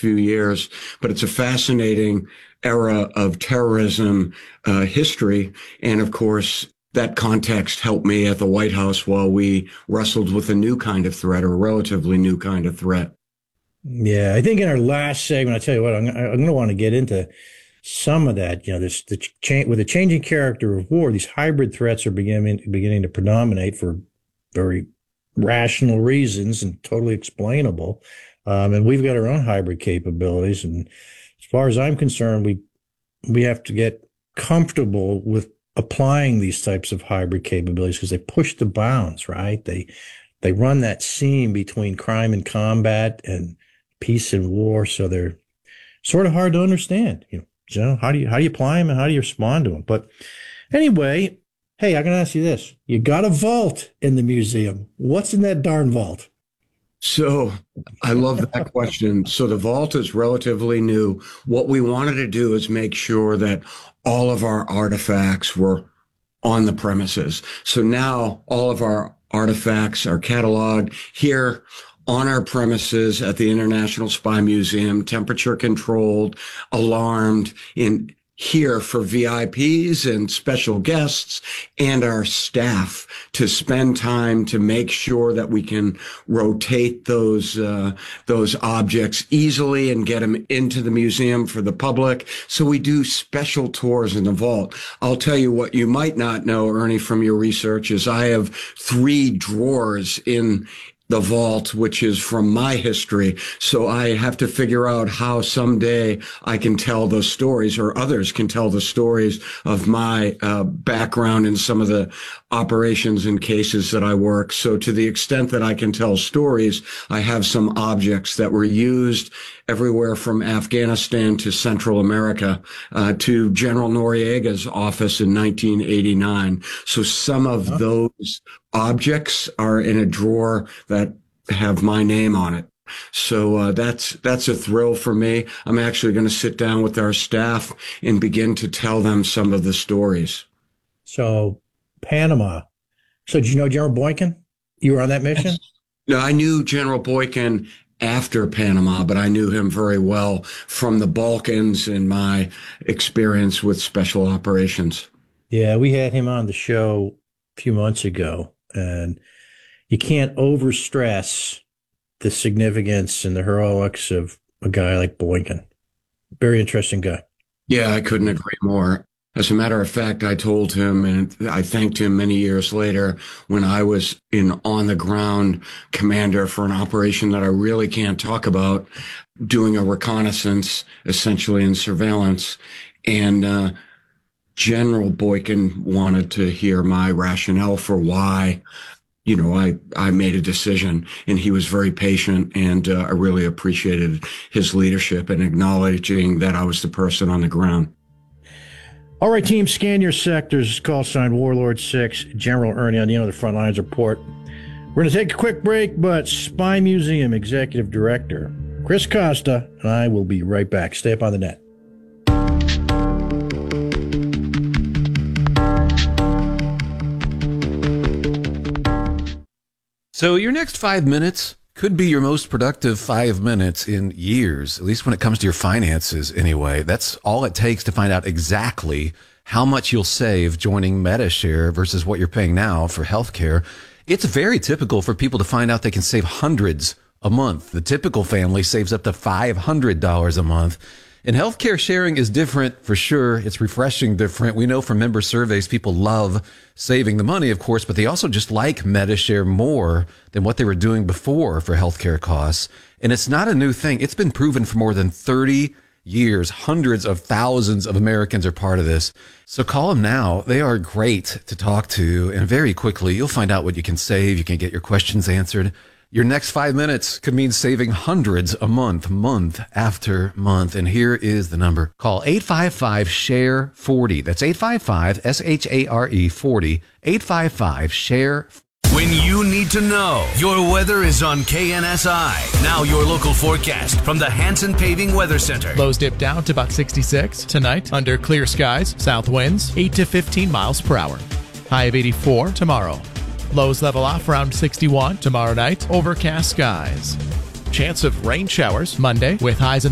few years, but it's a fascinating era of terrorism history. And of course, that context helped me at the White House while we wrestled with a new kind of threat, or a relatively new kind of threat. Yeah, I think in our last segment, I tell you what, I'm going to want to get into some of that. With the changing character of war, these hybrid threats are beginning to predominate for very rational reasons and totally explainable. And we've got our own hybrid capabilities. And as far as I'm concerned, we have to get comfortable with applying these types of hybrid capabilities because they push the bounds, right? They run that seam between crime and combat and peace and war. So they're sort of hard to understand. How do you apply them and how do you respond to them? But anyway, hey, I'm going to ask you this. You got a vault in the museum. What's in that darn vault? So I love that question. So the vault is relatively new. What we wanted to do is make sure that all of our artifacts were on the premises. So now all of our artifacts are cataloged here on our premises at the International Spy Museum, temperature controlled, alarmed, in here for VIPs and special guests and our staff to spend time to make sure that we can rotate those objects easily and get them into the museum for the public. So we do special tours in the vault. I'll tell you what you might not know, Ernie, from your research is I have 3 drawers in the vault, which is from my history. So I have to figure out how someday I can tell those stories, or others can tell the stories of my background in some of the operations and cases that I work. So to the extent that I can tell stories, I have some objects that were used everywhere from Afghanistan to Central America, to General Noriega's office in 1989. So some of those objects are in a drawer that have my name on it. So that's a thrill for me. I'm actually going to sit down with our staff and begin to tell them some of the stories. So Panama. So did you know General Boykin? You were on that mission? No, I knew General Boykin after Panama, but I knew him very well from the Balkans and my experience with special operations. Yeah, we had him on the show a few months ago, and you can't overstress the significance and the heroics of a guy like Boykin. Very interesting guy. Yeah, I couldn't agree more. As a matter of fact, I told him, and I thanked him many years later when I was in on-the-ground commander for an operation that I really can't talk about, doing a reconnaissance, essentially in surveillance. And General Boykin wanted to hear my rationale for why, I made a decision, and he was very patient, and I really appreciated his leadership and acknowledging that I was the person on the ground. All right, team, scan your sectors. Call sign Warlord 6, General Ernie on the End of the Front Lines report. We're going to take a quick break, but Spy Museum Executive Director Chris Costa and I will be right back. Stay up on the net. So your next 5 minutes could be your most productive 5 minutes in years, at least when it comes to your finances anyway. That's all it takes to find out exactly how much you'll save joining Medi-Share versus what you're paying now for healthcare. It's very typical for people to find out they can save hundreds a month. The typical family saves up to $500 a month. And healthcare sharing is different for sure. It's refreshing different. We know from member surveys, people love saving the money, of course, but they also just like Medi-Share more than what they were doing before for healthcare costs. And it's not a new thing. It's been proven for more than 30 years. Hundreds of thousands of Americans are part of this. So call them now. They are great to talk to. And very quickly, you'll find out what you can save. You can get your questions answered. Your next 5 minutes could mean saving hundreds a month, month after month. And here is the number. Call 855-SHARE-40. That's 855-SHARE 40. 855-SHARE. When you need to know, your weather is on KNSI. Now your local forecast from the Hanson Paving Weather Center. Lows dip down to about 66 tonight under clear skies. South winds 8 to 15 miles per hour. High of 84 tomorrow. Lows level off around 61 tomorrow night. Overcast skies. Chance of rain showers Monday with highs in